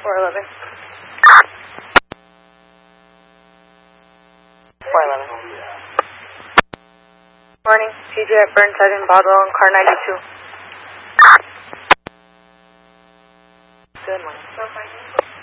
411. 411. Morning, CJ at Burnside and Bodwell and car 92. Good morning.